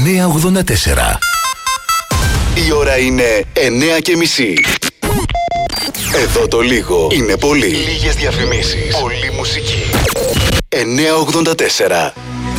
984. Η ώρα είναι 9:30. Εδώ το λίγο είναι πολύ. Λίγες διαφημίσεις. Πολύ μουσική. 984.